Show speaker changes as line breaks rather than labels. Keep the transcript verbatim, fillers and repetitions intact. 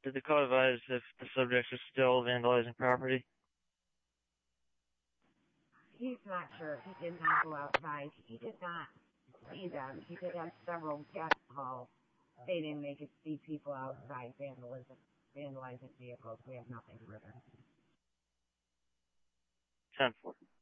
Did the code advise if the subjects are still vandalizing property?
He's not sure. He did not go outside. He did not see them. He did have several guest calls stating they could see people outside vandalism, vandalizing vehicles. We have nothing further.
ten four.